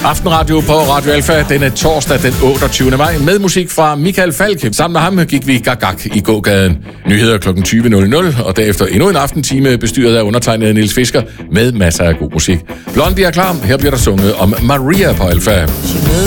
Aftenradio på Radio Alfa denne torsdag den 28. maj med musik fra Michael Falk. Sammen med ham gik vi gag i gågaden. Nyheder kl. 20.00 og derefter endnu en aftentime bestyret af undertegnede Niels Fisker med masser af god musik. Blondie er klar. Her bliver der sunget om Maria på Alfa.